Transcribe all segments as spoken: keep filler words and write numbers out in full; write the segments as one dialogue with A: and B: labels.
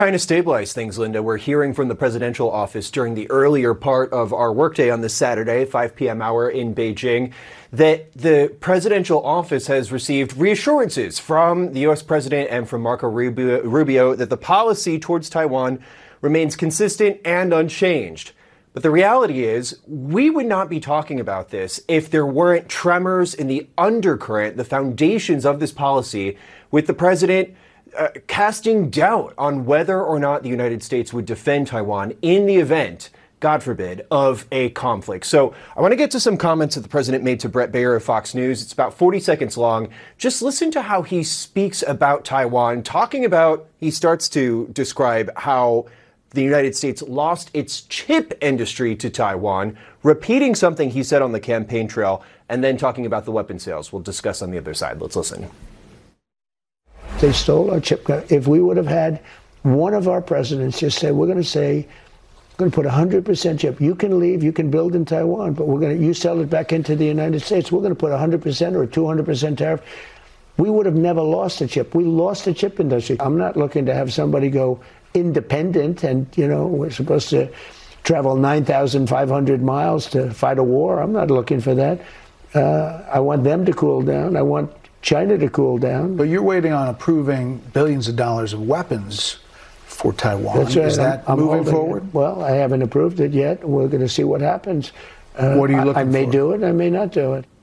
A: Trying to stabilize things, Linda, we're hearing from the presidential office during the earlier part of our workday on this Saturday, five p.m. hour in Beijing, that the presidential office has received reassurances from the U S president and from Marco Rubio, Rubio that the policy towards Taiwan remains consistent and unchanged. But the reality is, we would not be talking about this if there weren't tremors in the undercurrent, the foundations of this policy, with the president Uh, casting doubt on whether or not the United States would defend Taiwan in the event, God forbid, of a conflict. So I want to get to some comments that the president made to Bret Baier of Fox News. It's about forty seconds long. Just listen to how he speaks about Taiwan, talking about, he starts to describe how the United States lost its chip industry to Taiwan, repeating something he said on the campaign trail, and then talking about the weapon sales. We'll discuss on the other side. Let's listen.
B: They stole our chip. If we would have had one of our presidents just say, we're going to say, we're going to put one hundred percent chip. You can leave, you can build in Taiwan, but we're going to, you sell it back into the United States. We're going to put one hundred percent or a two hundred percent tariff. We would have never lost a chip. We lost the chip industry. I'm not looking to have somebody go independent and, you know, we're supposed to travel nine thousand five hundred miles to fight a war. I'm not looking for that. Uh, I want them to cool down. I want China to cool down.
C: But you're waiting on approving billions of dollars of weapons for Taiwan.
B: That's right.
C: Is that
B: I'm, I'm
C: moving forward?
B: It. Well, I haven't approved it yet. We're going to see what happens.
C: Uh, what are you looking
B: I, I may
C: for?
B: do it. I may not do it.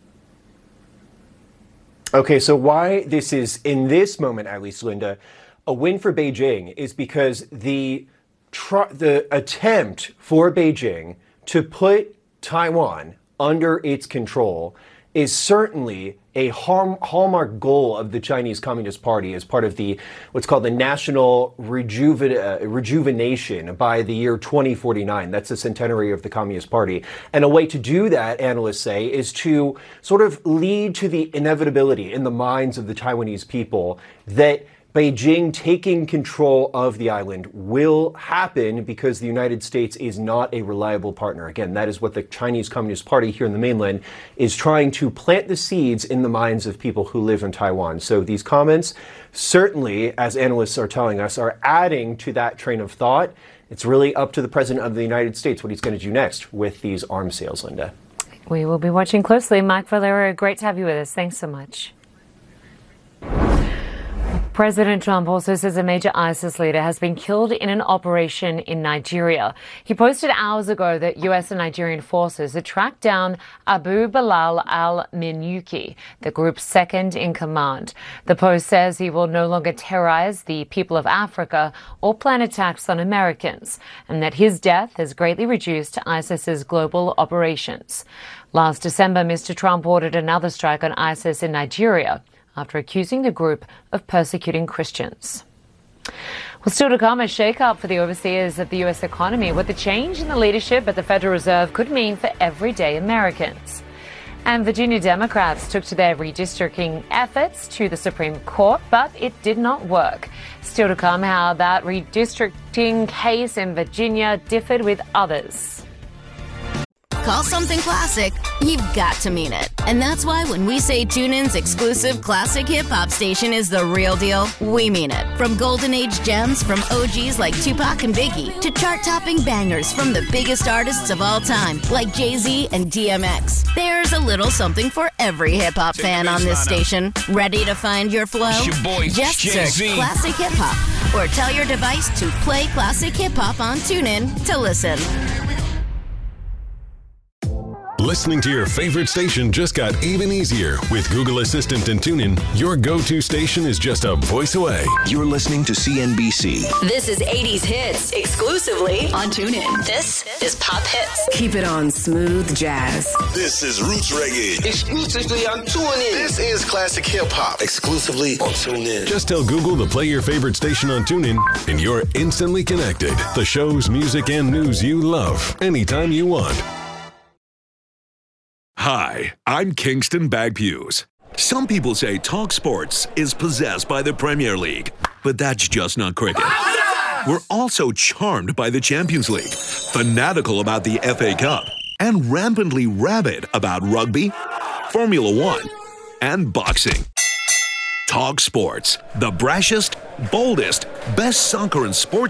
A: Okay, so why this is, in this moment at least, Linda, a win for Beijing is because the tr- the attempt for Beijing to put Taiwan under its control is certainly a hallmark goal of the Chinese Communist Party as part of the what's called the national rejuven, uh, rejuvenation by the year twenty forty-nine. That's the centenary of the Communist Party. And a way to do that, analysts say, is to sort of lead to the inevitability in the minds of the Taiwanese people that Beijing taking control of the island will happen because the United States is not a reliable partner. Again, that is what the Chinese Communist Party here in the mainland is trying to plant the seeds in the minds of people who live in Taiwan. So these comments certainly, as analysts are telling us, are adding to that train of thought. It's really up to the President of the United States what he's going to do next with these arms sales, Linda.
D: We will be watching closely. Mike Valero, great to have you with us. Thanks so much. President Trump also says a major ISIS leader has been killed in an operation in Nigeria. He posted hours ago that U S and Nigerian forces had tracked down Abu Bilal al-Minuki, the group's second in command. The post says he will no longer terrorize the people of Africa or plan attacks on Americans, and that his death has greatly reduced ISIS's global operations. Last December, Mister Trump ordered another strike on ISIS in Nigeria, after accusing the group of persecuting Christians. Well, still to come, a shake-up for the overseers of the U S economy, what the change in the leadership at the Federal Reserve could mean for everyday Americans. And Virginia Democrats took to their redistricting efforts to the Supreme Court, but it did not work. Still to come, how that redistricting case in Virginia differed with others.
E: Call something classic, you've got to mean it. And that's why when we say TuneIn's exclusive classic hip-hop station is the real deal, we mean it. From golden age gems from O Gs like Tupac and Biggie to chart-topping bangers from the biggest artists of all time like Jay-Z and D M X. There's a little something for every hip-hop fan on this station. Ready to find your flow?
F: Your boy,
E: Just
F: Jay-Z.
E: search Classic Hip-Hop or tell your device to play Classic Hip-Hop on TuneIn to listen.
G: Listening to your favorite station just got even easier. With Google Assistant and TuneIn, your go-to station is just a voice away.
F: You're listening to C N B C.
H: This is eighties Hits, exclusively on TuneIn. This is Pop Hits.
I: Keep it on smooth jazz.
J: This is Roots Reggae.
K: Exclusively on TuneIn.
J: This is Classic Hip Hop. Exclusively on TuneIn.
G: Just tell Google to play your favorite station on TuneIn, and you're instantly connected. The shows, music, and news you love, anytime you want.
L: Hi, I'm Kingston Bagpues. Some people say Talk Sports is possessed by the Premier League, but that's just not cricket. We're also charmed by the Champions League, fanatical about the F A Cup, and rampantly rabid about rugby, Formula One, and boxing. Talk Sports, the brashest, boldest, best soccer and sports